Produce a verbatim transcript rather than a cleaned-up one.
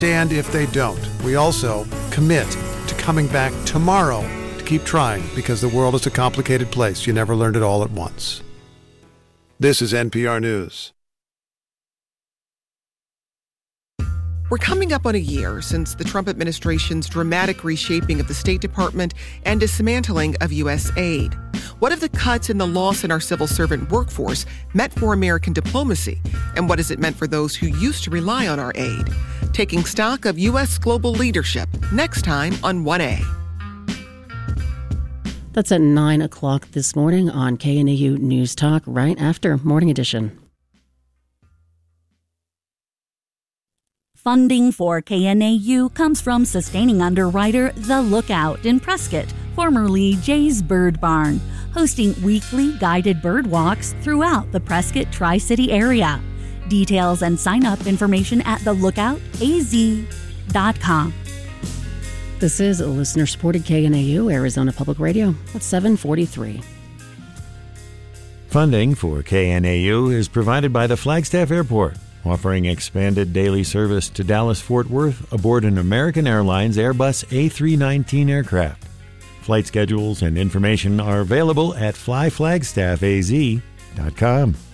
And if they don't, we also commit to coming back tomorrow to keep trying, because the world is a complicated place. You never learned it all at once. This is N P R News. We're coming up on a year since the Trump administration's dramatic reshaping of the State Department and dismantling of U S aid. What have the cuts and the loss in our civil servant workforce meant for American diplomacy? And what has it meant for those who used to rely on our aid? Taking stock of U S global leadership, next time on one A. That's at nine o'clock this morning on K N A U News Talk, right after Morning Edition. Funding for K N A U comes from sustaining underwriter The Lookout in Prescott, formerly Jay's Bird Barn, hosting weekly guided bird walks throughout the Prescott Tri-City area. Details and sign-up information at the lookout a z dot com. This is a listener-supported K N A U Arizona Public Radio at seven forty-three. Funding for K N A U is provided by the Flagstaff Airport, offering expanded daily service to Dallas-Fort Worth aboard an American Airlines Airbus A three nineteen aircraft. Flight schedules and information are available at fly flagstaff a z dot com.